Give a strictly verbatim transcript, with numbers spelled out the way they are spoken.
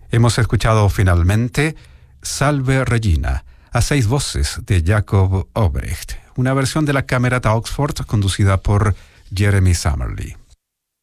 Hemos escuchado finalmente Salve Regina, a seis voces de Jacob Obrecht, una versión de la Camerata Oxford conducida por Jeremy Summerly.